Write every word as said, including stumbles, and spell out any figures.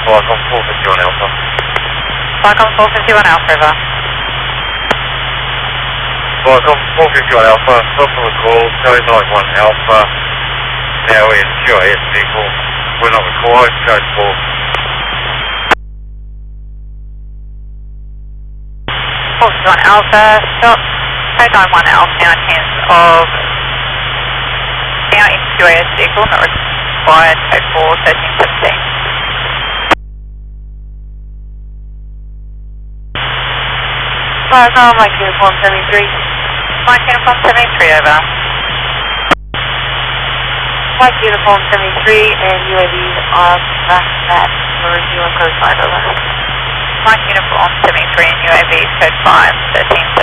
Viacom four fifty-one Alpha. Viacom four fifty-one Alpha, over. Viacom four fifty-one Alpha, stop on the call, Charlie nine one Alpha, now in Q A S vehicle, we're not required, code four. four fifty-one Alpha, stop, code nine one Alpha, now in hands of, now in Q A S vehicle, not required, code four, thirteen seventeen. Viacom, Mike Uniform seventy-three. Mike Uniform seventy-three, over. Mike Uniform seventy-three and U A Vs are back at Mauricio and code five, over. Mike Uniform seventy-three and U A V code five, thirteen